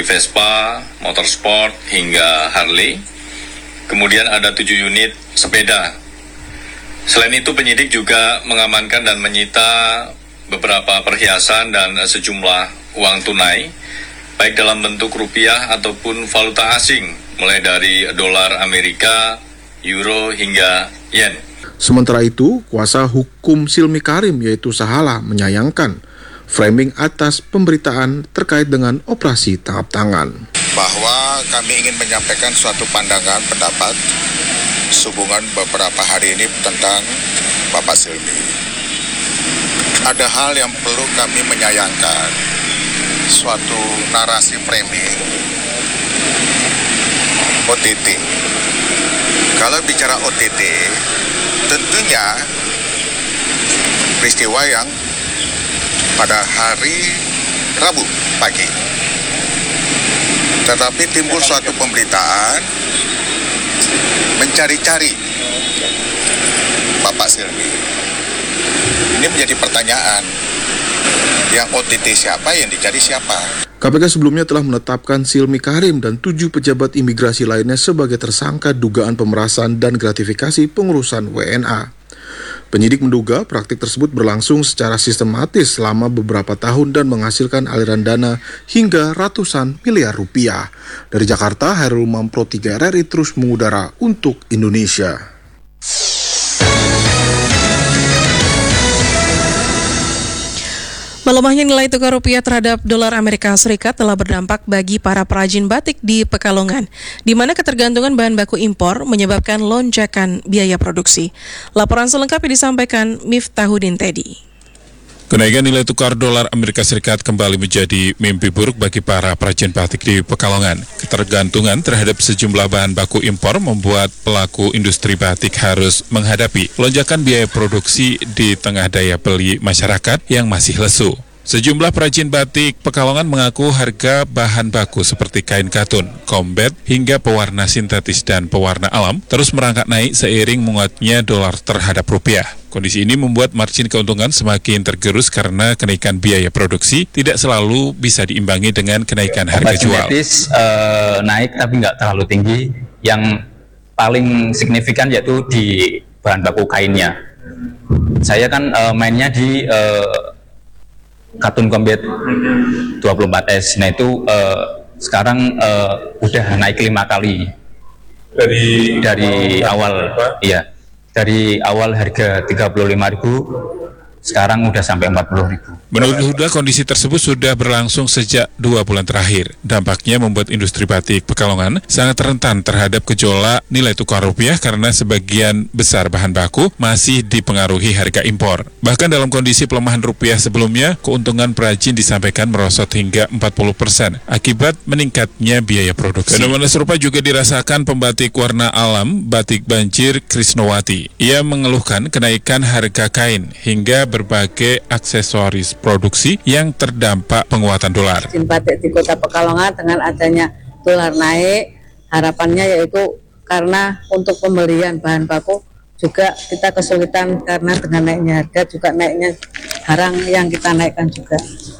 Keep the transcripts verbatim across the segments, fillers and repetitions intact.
Vespa, motorsport, hingga Harley. Kemudian ada tujuh unit sepeda. Selain itu, penyidik juga mengamankan dan menyita beberapa perhiasan dan sejumlah uang tunai, baik dalam bentuk rupiah ataupun valuta asing, mulai dari dolar Amerika, euro, hingga yen. Sementara itu, kuasa hukum Silmi Karim yaitu Sahala menyayangkan framing atas pemberitaan terkait dengan operasi tangkap tangan. Bahwa kami ingin menyampaikan suatu pandangan pendapat sehubungan beberapa hari ini tentang Bapak Silmi. Ada hal yang perlu kami menyayangkan, suatu narasi framing O T T. Kalau bicara O T T, tentunya peristiwa yang pada hari Rabu pagi. Tetapi timbul suatu pemberitaan mencari-cari Bapak Silmi. Ini menjadi pertanyaan, yang O T T siapa, yang dicari siapa? K P K sebelumnya telah menetapkan Silmi Karim dan tujuh pejabat imigrasi lainnya sebagai tersangka dugaan pemerasan dan gratifikasi pengurusan W N A. Penyidik menduga praktik tersebut berlangsung secara sistematis selama beberapa tahun dan menghasilkan aliran dana hingga ratusan miliar rupiah. Dari Jakarta, Hairul Umam Pro tiga R R I terus mengudara untuk Indonesia. Melemahnya nilai tukar rupiah terhadap dolar Amerika Serikat telah berdampak bagi para perajin batik di Pekalongan, di mana ketergantungan bahan baku impor menyebabkan lonjakan biaya produksi. Laporan selengkapnya disampaikan Miftahudin Teddy. Kenaikan nilai tukar dolar Amerika Serikat kembali menjadi mimpi buruk bagi para perajin batik di Pekalongan. Ketergantungan terhadap sejumlah bahan baku impor membuat pelaku industri batik harus menghadapi lonjakan biaya produksi di tengah daya beli masyarakat yang masih lesu. Sejumlah perajin batik Pekalongan mengaku harga bahan baku seperti kain katun, kombet, hingga pewarna sintetis dan pewarna alam terus merangkak naik seiring menguatnya dolar terhadap rupiah. Kondisi ini membuat margin keuntungan semakin tergerus karena kenaikan biaya produksi tidak selalu bisa diimbangi dengan kenaikan harga jual. Sintetis uh, naik tapi nggak terlalu tinggi. Yang paling signifikan yaitu di bahan baku kainnya. Saya kan uh, mainnya di uh, katun kombet dua puluh empat S. Nah itu uh, sekarang uh, udah naik lima kali dari dari awal, iya. Dari awal harga tiga puluh lima ribu, sekarang udah sampai empat puluh ribu. Menurut Huda, kondisi tersebut sudah berlangsung sejak dua bulan terakhir. Dampaknya membuat industri batik Pekalongan sangat rentan terhadap gejolak nilai tukar rupiah karena sebagian besar bahan baku masih dipengaruhi harga impor. Bahkan dalam kondisi pelemahan rupiah sebelumnya, keuntungan perajin disampaikan merosot hingga empat puluh persen akibat meningkatnya biaya produksi. Fenomena serupa juga dirasakan pembatik warna alam Batik Banjir Krisnowati. Ia mengeluhkan kenaikan harga kain hingga berbagai aksesoris produksi yang terdampak penguatan dolar. Batik di Kota Pekalongan dengan adanya dolar naik, harapannya yaitu karena untuk pembelian bahan baku juga kita kesulitan karena dengan naiknya harga juga naiknya barang yang kita naikkan juga.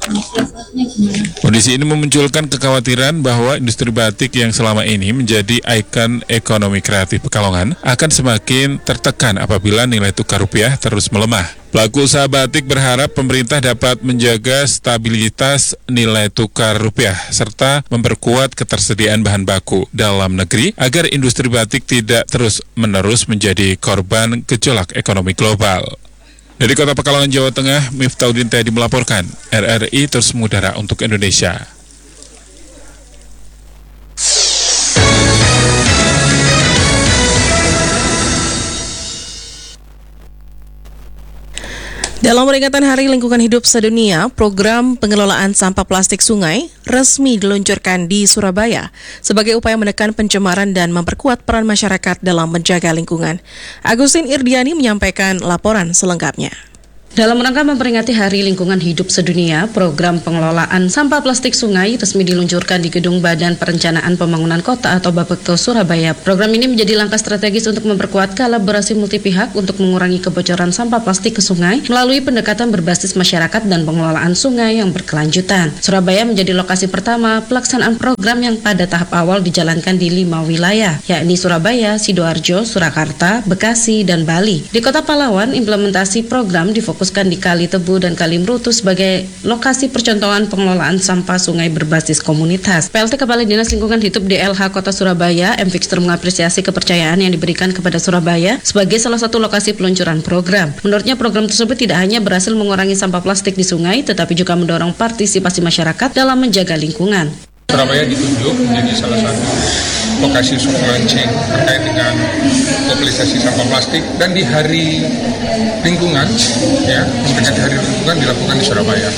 Kondisi ini memunculkan kekhawatiran bahwa industri batik yang selama ini menjadi ikon ekonomi kreatif Pekalongan akan semakin tertekan apabila nilai tukar rupiah terus melemah. Pelaku usaha batik berharap pemerintah dapat menjaga stabilitas nilai tukar rupiah serta memperkuat ketersediaan bahan baku dalam negeri agar industri batik tidak terus-menerus menjadi korban gejolak ekonomi global. Dari Kota Pekalongan, Jawa Tengah, Miftahudin Teddy melaporkan, R R I terus mengudara untuk Indonesia. Dalam peringatan Hari Lingkungan Hidup Sedunia, program pengelolaan sampah plastik sungai resmi diluncurkan di Surabaya sebagai upaya menekan pencemaran dan memperkuat peran masyarakat dalam menjaga lingkungan. Agustin Irdiani menyampaikan laporan selengkapnya. Dalam rangka memperingati Hari Lingkungan Hidup Sedunia, program pengelolaan sampah plastik sungai resmi diluncurkan di Gedung Badan Perencanaan Pembangunan Kota atau Bapekto Surabaya. Program ini menjadi langkah strategis untuk memperkuat kolaborasi multi pihak untuk mengurangi kebocoran sampah plastik ke sungai melalui pendekatan berbasis masyarakat dan pengelolaan sungai yang berkelanjutan. Surabaya menjadi lokasi pertama pelaksanaan program yang pada tahap awal dijalankan di lima wilayah, yakni Surabaya, Sidoarjo, Surakarta, Bekasi, dan Bali. Di Kota Pahlawan, implementasi program difokuskan di Kali Tebu dan Kali Mrutu sebagai lokasi percontohan pengelolaan sampah sungai berbasis komunitas. P L T Kepala Dinas Lingkungan Hidup D L H Kota Surabaya, M. Victor, mengapresiasi kepercayaan yang diberikan kepada Surabaya sebagai salah satu lokasi peluncuran program. Menurutnya program tersebut tidak hanya berhasil mengurangi sampah plastik di sungai, tetapi juga mendorong partisipasi masyarakat dalam menjaga lingkungan. Surabaya ditunjuk menjadi salah satu lokasi soft launching terkait dengan mobilisasi sampah plastik, dan di hari lingkungan, ya, memperingati hari lingkungan dilakukan di Surabaya.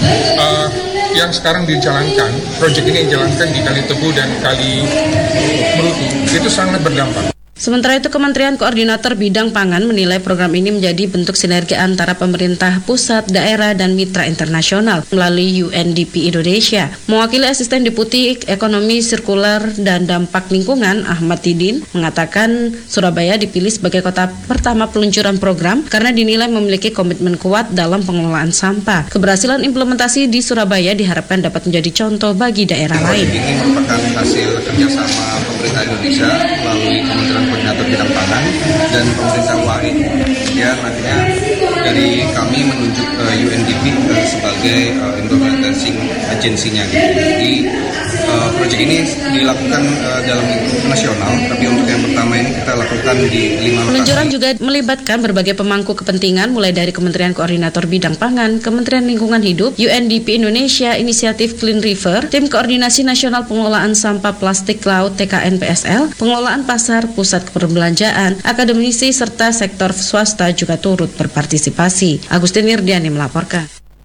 Uh, yang sekarang dijalankan, proyek ini yang dijalankan di Kali Tebu dan Kali Mrutu, itu sangat berdampak. Sementara itu, Kementerian Koordinator Bidang Pangan menilai program ini menjadi bentuk sinergi antara pemerintah pusat, daerah, dan mitra internasional melalui U N D P Indonesia. Mewakili Asisten Deputi Ekonomi Sirkular dan Dampak Lingkungan, Ahmad Tidin, mengatakan Surabaya dipilih sebagai kota pertama peluncuran program karena dinilai memiliki komitmen kuat dalam pengelolaan sampah. Keberhasilan implementasi di Surabaya diharapkan dapat menjadi contoh bagi daerah lain. Ini merupakan hasil kerjasama pemerintah Indonesia melalui Kementerian Koordinator Bidang Pangan dan pemerintah U A E. Ya, nantinya dari kami menunjuk ke U N D P uh, sebagai uh, implementing agensinya. Gitu. Jadi uh, proyek ini dilakukan uh, dalam lingkup nasional, tapi untuk yang pertama ini kita lakukan di lima lokasi. Peluncuran juga melibatkan berbagai pemangku kepentingan, mulai dari Kementerian Koordinator Bidang Pangan, Kementerian Lingkungan Hidup, U N D P Indonesia, Inisiatif Clean River, Tim Koordinasi Nasional Pengelolaan Sampah Plastik Laut T K N P S L, Pengelolaan Pasar, Pusat Perbelanjaan, akademisi, serta sektor swasta juga turut berpartisipasi. Agustin Irdiani melaporkan.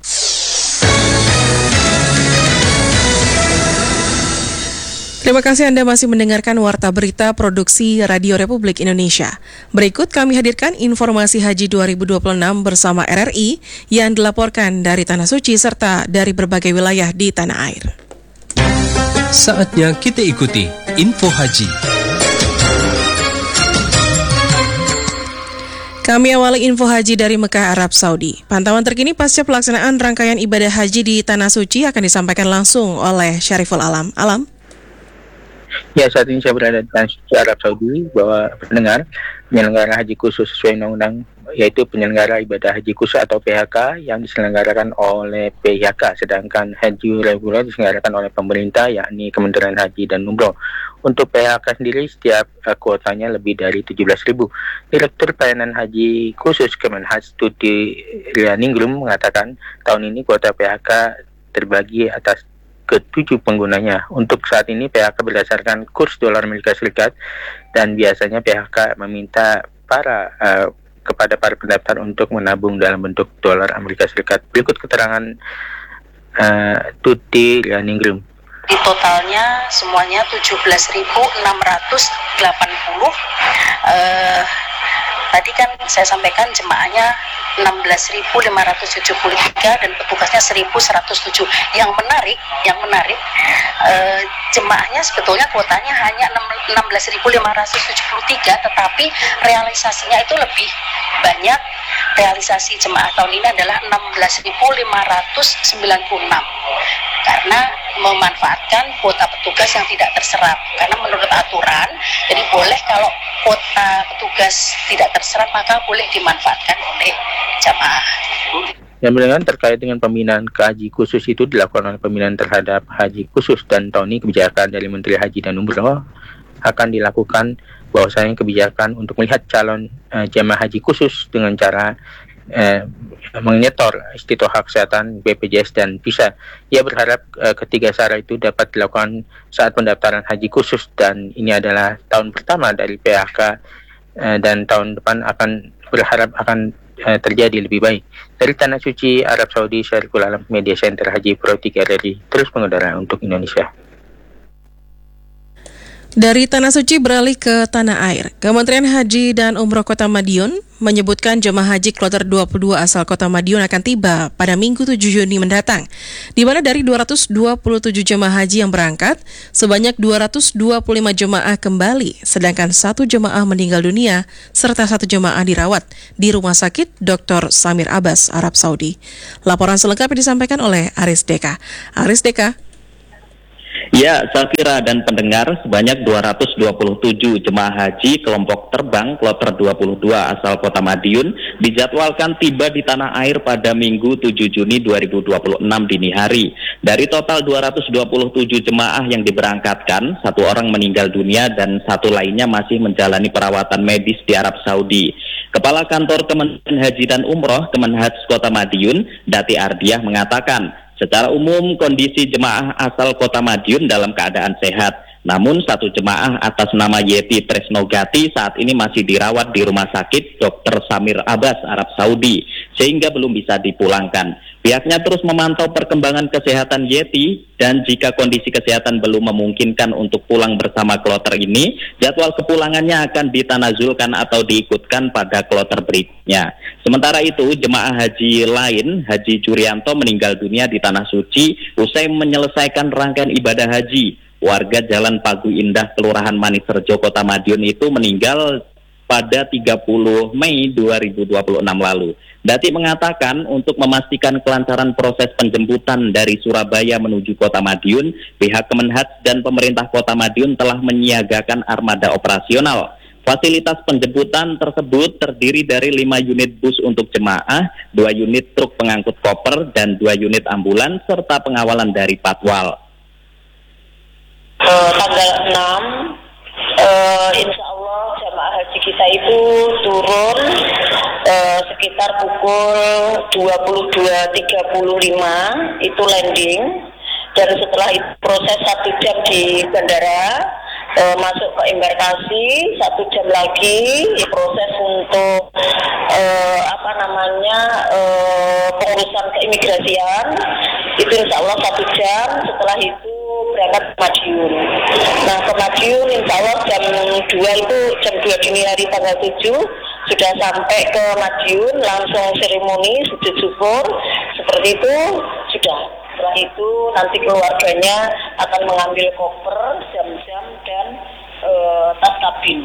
Terima kasih Anda masih mendengarkan Warta Berita Produksi Radio Republik Indonesia. Berikut kami hadirkan informasi Haji dua ribu dua puluh enam bersama R R I yang dilaporkan dari Tanah Suci serta dari berbagai wilayah di tanah air. Saatnya kita ikuti Info Haji. Kami awali info haji dari Mekah, Arab Saudi. Pantauan terkini pasca pelaksanaan rangkaian ibadah haji di Tanah Suci akan disampaikan langsung oleh Syariful Alam. Alam? Ya, saat ini saya berada di Tanah Suci, Arab Saudi, bahwa pendengar penyelenggara haji khusus sesuai undang-undang, yaitu penyelenggara ibadah haji khusus atau P H K yang diselenggarakan oleh P H K, sedangkan haji reguler diselenggarakan oleh pemerintah, yakni Kementerian Haji dan Umroh. Untuk P H K sendiri, setiap uh, kuotanya lebih dari tujuh belas ribu. Direktur Pelayanan Haji Khusus Kemenhaj, Tuti Rianingrum, mengatakan tahun ini kuota P H K terbagi atas ketujuh penggunanya. Untuk saat ini P H K berdasarkan kurs dolar Amerika Serikat, dan biasanya P H K meminta para uh, kepada para pendaftar untuk menabung dalam bentuk dolar Amerika Serikat. Berikut keterangan uh, Tuti Rianingrum. Di totalnya semuanya tujuh belas ribu enam ratus delapan puluh. Uh, tadi kan saya sampaikan jemaahnya enam belas ribu lima ratus tujuh puluh tiga dan petugasnya seribu seratus tujuh. Yang menarik, yang menarik uh, jemaahnya sebetulnya kuotanya hanya enam belas ribu lima ratus tujuh puluh tiga, tetapi realisasinya itu lebih banyak. Realisasi jemaah tahun ini adalah enam belas ribu lima ratus sembilan puluh enam karena memanfaatkan kuota petugas yang tidak terserap. Karena menurut aturan, jadi boleh kalau kuota petugas tidak terserap maka boleh dimanfaatkan oleh jemaah. Yang mendengar terkait dengan pembinaan ke haji khusus itu dilakukan oleh pembinaan terhadap haji khusus, dan tahun ini kebijakan dari Menteri Haji dan Umroh akan dilakukan, bahwasanya kebijakan untuk melihat calon uh, jemaah haji khusus dengan cara uh, menyetor istitoha kesehatan, B P J S, dan visa. Ia berharap uh, ketiga syarat itu dapat dilakukan saat pendaftaran haji khusus, dan ini adalah tahun pertama dari P H K, uh, dan tahun depan akan berharap akan uh, terjadi lebih baik. Dari Tanah Suci, Arab Saudi, Syariful Alam, Media Center Haji Pro tiga R R I, terus mengudara untuk Indonesia. Dari Tanah Suci beralih ke Tanah Air. Kementerian Haji dan Umroh Kota Madiun menyebutkan jemaah haji kloter dua puluh dua asal Kota Madiun akan tiba pada Minggu tujuh Juni mendatang, di mana dari dua ratus dua puluh tujuh jemaah haji yang berangkat, sebanyak dua ratus dua puluh lima jemaah kembali, sedangkan satu jemaah meninggal dunia, serta satu jemaah dirawat di Rumah Sakit Doktor Samir Abbas, Arab Saudi. Laporan selengkapnya disampaikan oleh Aris Deka. Aris Deka. Ya, Safira dan pendengar, sebanyak dua ratus dua puluh tujuh jemaah haji kelompok terbang kloter dua puluh dua asal Kota Madiun dijadwalkan tiba di tanah air pada Minggu tujuh Juni dua ribu dua puluh enam dini hari. Dari total dua ratus dua puluh tujuh jemaah yang diberangkatkan, satu orang meninggal dunia dan satu lainnya masih menjalani perawatan medis di Arab Saudi. Kepala Kantor Kementerian Haji dan Umroh Kemenhaj Kota Madiun, Dati Ardiah mengatakan, secara umum kondisi jemaah asal Kota Madiun dalam keadaan sehat. Namun satu jemaah atas nama Yeti Tresnogati saat ini masih dirawat di Rumah Sakit Dokter Samir Abbas, Arab Saudi, sehingga belum bisa dipulangkan. Pihaknya terus memantau perkembangan kesehatan Yeti dan jika kondisi kesehatan belum memungkinkan untuk pulang bersama kloter ini, jadwal kepulangannya akan ditanazulkan atau diikutkan pada kloter berikutnya. Sementara itu, jemaah haji lain, Haji Jurianto meninggal dunia di Tanah Suci usai menyelesaikan rangkaian ibadah haji. Warga Jalan Pagu Indah, Kelurahan Manisrejo, Kota Madiun itu meninggal pada tiga puluh Mei dua ribu dua puluh enam lalu. Dati mengatakan untuk memastikan kelancaran proses penjemputan dari Surabaya menuju Kota Madiun, pihak Kemenhaj dan pemerintah Kota Madiun telah menyiagakan armada operasional. Fasilitas penjemputan tersebut terdiri dari lima unit bus untuk jemaah, dua unit truk pengangkut koper, dan dua unit ambulans, serta pengawalan dari Patwal. Uh, tanggal enam, uh, insya Allah jamaah haji kita itu turun uh, sekitar pukul dua puluh dua tiga puluh lima, itu landing, dan setelah itu proses satu jam di bandara, uh, masuk ke embarkasi, satu jam lagi proses untuk uh, apa namanya uh, pengurusan keimigrasian, itu insya Allah satu jam. Setelah itu berangkat ke Madiun. Nah, ke Madiun insya Allah jam dua itu, jam dua dini hari tanggal tujuh sudah sampai ke Madiun, langsung seremoni sujud syukur seperti itu sudah. Setelah itu nanti keluarganya akan mengambil koper, jam-jam dan e, tas kabin.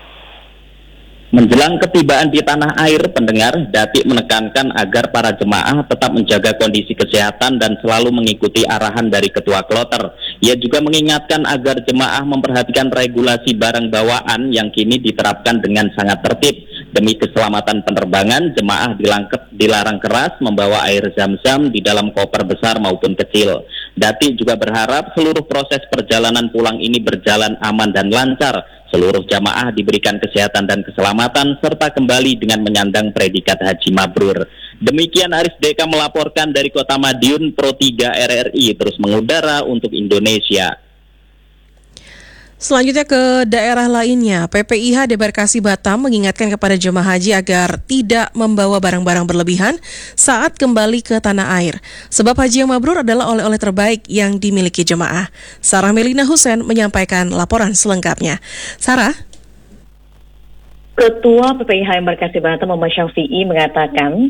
Menjelang ketibaan di tanah air, pendengar, Dati menekankan agar para jemaah tetap menjaga kondisi kesehatan dan selalu mengikuti arahan dari ketua kloter. Ia juga mengingatkan agar jemaah memperhatikan regulasi barang bawaan yang kini diterapkan dengan sangat tertib. Demi keselamatan penerbangan, jemaah dilangkep, dilarang keras membawa air zam-zam di dalam koper besar maupun kecil. Dati juga berharap seluruh proses perjalanan pulang ini berjalan aman dan lancar. Seluruh jamaah diberikan kesehatan dan keselamatan serta kembali dengan menyandang predikat haji mabrur. Demikian Aris Deka melaporkan dari Kota Madiun, Pro tiga R R I terus mengudara untuk Indonesia. Selanjutnya ke daerah lainnya, P P I H Debarkasi Batam mengingatkan kepada jemaah haji agar tidak membawa barang-barang berlebihan saat kembali ke tanah air. Sebab haji yang mabrur adalah oleh-oleh terbaik yang dimiliki jemaah. Sarah Melina Hussein menyampaikan laporan selengkapnya. Sarah? Ketua P P I H Debarkasi Batam Muhammad Syafi'i mengatakan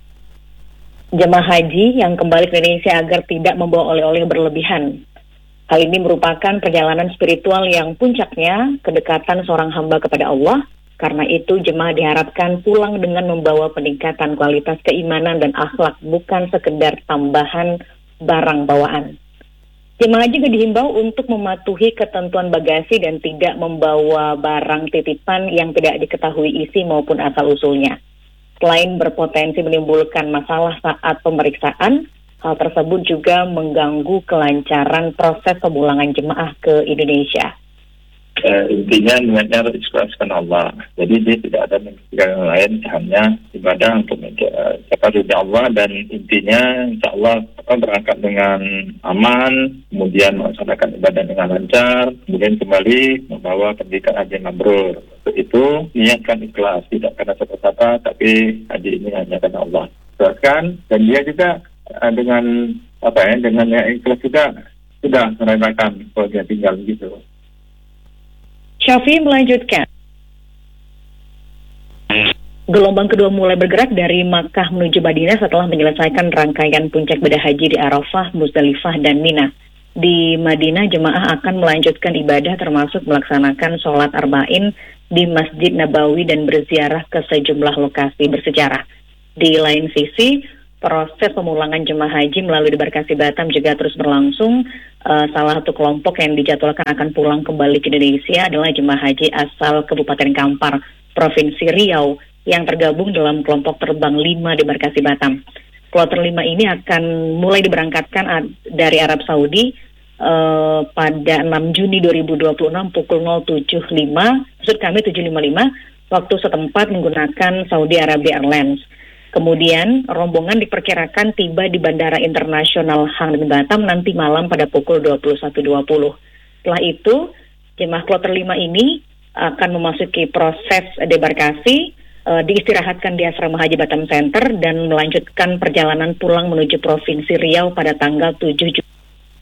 jemaah haji yang kembali ke Indonesia agar tidak membawa oleh-oleh berlebihan. Hal ini merupakan perjalanan spiritual yang puncaknya kedekatan seorang hamba kepada Allah. Karena itu jemaah diharapkan pulang dengan membawa peningkatan kualitas keimanan dan akhlak, bukan sekedar tambahan barang bawaan. Jemaah juga dihimbau untuk mematuhi ketentuan bagasi dan tidak membawa barang titipan yang tidak diketahui isi maupun asal-usulnya. Selain berpotensi menimbulkan masalah saat pemeriksaan, hal tersebut juga mengganggu kelancaran proses pemulangan jemaah ke Indonesia. Uh, intinya niatnya harus ikhlaskan Allah. Jadi dia tidak ada memikirkan yang lain, hanya ibadah untuk mencapai ridha Allah, dan intinya insya Allah akan berangkat dengan aman, kemudian melaksanakan ibadah dengan lancar, kemudian kembali membawa pendidikan haji mabrur. Untuk itu niatkan ikhlas, tidak karena siapa-siapa, tapi haji ini hanya karena Allah. Ikhlaskan, dan dia juga dengan apa ya dengan yang ikhlas juga sudah merelakan kalau dia tinggal gitu. Syafi'i melanjutkan. Gelombang kedua mulai bergerak dari Makkah menuju Madinah setelah menyelesaikan rangkaian puncak ibadah haji di Arafah, Muzdalifah, dan Mina. Di Madinah, jemaah akan melanjutkan ibadah termasuk melaksanakan sholat arba'in di Masjid Nabawi dan berziarah ke sejumlah lokasi bersejarah. Di lain sisi, proses pemulangan jemaah haji melalui debarkasi Batam juga terus berlangsung. Uh, salah satu kelompok yang dijadwalkan akan pulang kembali ke Indonesia adalah jemaah haji asal Kabupaten Kampar, Provinsi Riau, yang tergabung dalam kelompok terbang lima debarkasi Batam. Kloter lima ini akan mulai diberangkatkan dari Arab Saudi uh, pada enam Juni dua ribu dua puluh enam pukul nol tujuh lima, maksud kami tujuh lima lima, waktu setempat menggunakan Saudi Arabia Airlines. Kemudian rombongan diperkirakan tiba di Bandara Internasional Hang Nadiem Batam nanti malam pada pukul dua puluh satu dua puluh. Setelah itu, jemaah kloter lima ini akan memasuki proses debarkasi, Uh, diistirahatkan di Asrama Haji Batam Center dan melanjutkan perjalanan pulang menuju Provinsi Riau pada tanggal tujuh Juni.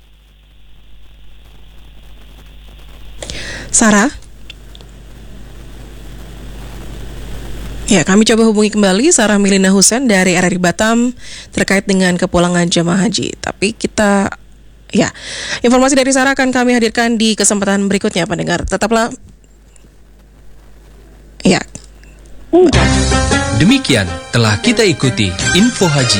Sarah? Ya, kami coba hubungi kembali Sarah Milina Husen dari R R I Batam terkait dengan kepulangan jemaah haji. Tapi kita, ya, informasi dari Sarah akan kami hadirkan di kesempatan berikutnya, pendengar. Tetaplah, ya. Demikian telah kita ikuti Info Haji.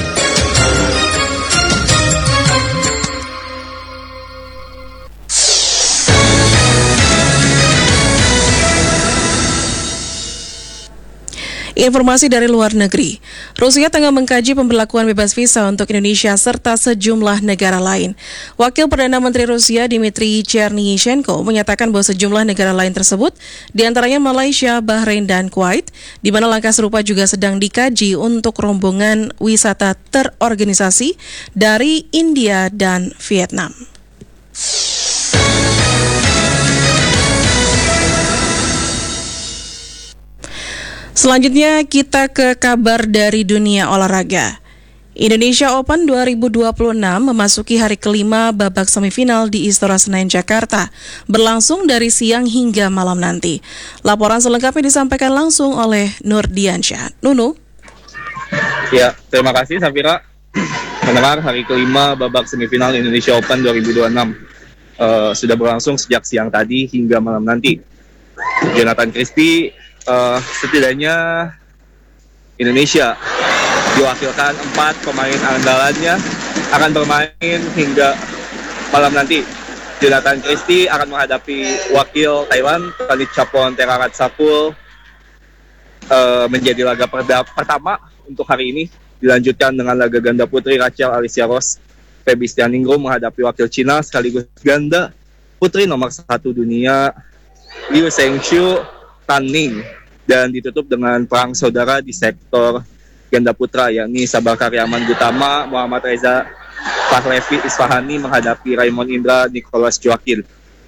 Informasi dari luar negeri, Rusia tengah mengkaji pemberlakuan bebas visa untuk Indonesia serta sejumlah negara lain. Wakil Perdana Menteri Rusia Dmitry Chernyshenko menyatakan bahwa sejumlah negara lain tersebut, diantaranya Malaysia, Bahrain, dan Kuwait, di mana langkah serupa juga sedang dikaji untuk rombongan wisata terorganisasi dari India dan Vietnam. Selanjutnya kita ke kabar dari dunia olahraga. Indonesia Open dua ribu dua puluh enam memasuki hari kelima babak semifinal di Istora Senayan, Jakarta, berlangsung dari siang hingga malam nanti. Laporan selengkapnya disampaikan langsung oleh Nur Diansyah. Nunu. Ya, terima kasih Safira. Mendengar hari kelima babak semifinal Indonesia Open dua ribu dua puluh enam uh, sudah berlangsung sejak siang tadi hingga malam nanti. Jonathan Christie, uh, setidaknya Indonesia diwakilkan empat pemain andalannya akan bermain hingga malam nanti. Jonathan Christie akan menghadapi wakil Taiwan, Tanichapon Teraratsapul, uh, menjadi laga perda- pertama untuk hari ini. Dilanjutkan dengan laga ganda putri Rachel Alicia Ross, Feby Stianingrum menghadapi wakil Cina sekaligus ganda putri nomor satu dunia Liu Zhengxiu Tan Ning, dan ditutup dengan perang saudara di sektor ganda putra, yakni Sabah Karyaman Gutama Muhammad Reza Pahlavi Isfahani menghadapi Raymond Indra Nicholas Joaquin.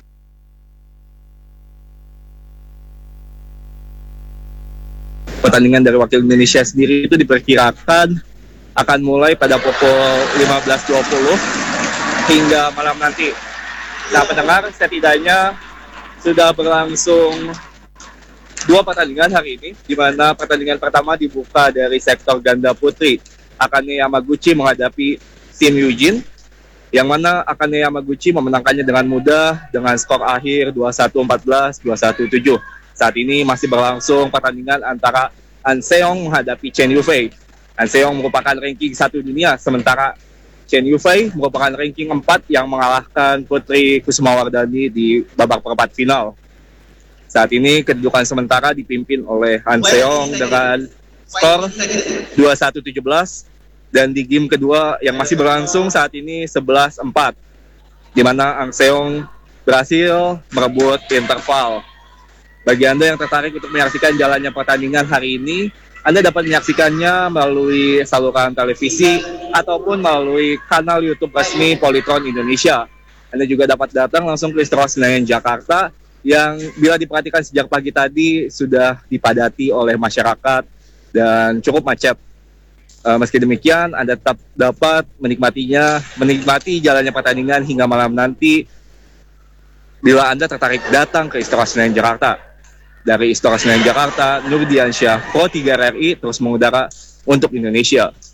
Pertandingan dari wakil Indonesia sendiri itu diperkirakan akan mulai pada pukul lima belas dua puluh hingga malam nanti. Nah, pendengar, setidaknya sudah berlangsung dua pertandingan hari ini, di mana pertandingan pertama dibuka dari sektor ganda putri. Akane Yamaguchi menghadapi Tim Eugene, yang mana Akane Yamaguchi memenangkannya dengan mudah dengan skor akhir dua puluh satu empat belas, dua puluh satu tujuh. Saat ini masih berlangsung pertandingan antara An Seong menghadapi Chen Yufei. An Seong merupakan ranking satu dunia, sementara Chen Yufei merupakan ranking empat yang mengalahkan Putri Kusumawardani di babak perempat final. Saat ini kedudukan sementara dipimpin oleh Han Seong dengan skor dua puluh satu tujuh belas, dan di game kedua yang masih berlangsung saat ini sebelas empat, di mana Han Seong berhasil merebut interval. Bagi Anda yang tertarik untuk menyaksikan jalannya pertandingan hari ini, Anda dapat menyaksikannya melalui saluran televisi ataupun melalui kanal YouTube resmi Polytron Indonesia. Anda juga dapat datang langsung ke Istora Senayan Jakarta, yang bila diperhatikan sejak pagi tadi sudah dipadati oleh masyarakat dan cukup macet. Uh, meski demikian, Anda tetap dapat menikmatinya, menikmati jalannya pertandingan hingga malam nanti bila Anda tertarik datang ke Istora Senayan Jakarta. Dari Istora Senayan Jakarta, Nurdiansyah, Pro tiga R R I terus mengudara untuk Indonesia.